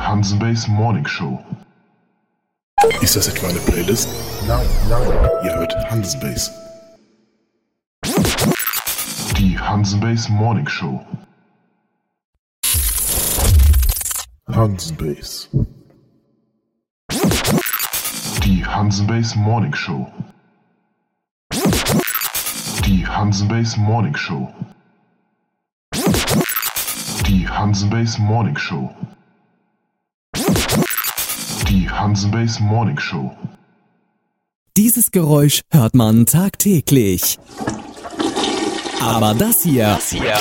Hansenbase Morning Show. Ist das etwa eine Playlist? Nein. Ihr hört Hansenbase. Die Hansenbase Morning Show. Hansenbase. Die Hansenbase Morning Show. Die Hansenbase Morning Show. Die Hansenbase Morning Show. Die Hansenbase Morning Show. Dieses Geräusch hört man tagtäglich. Aber das hier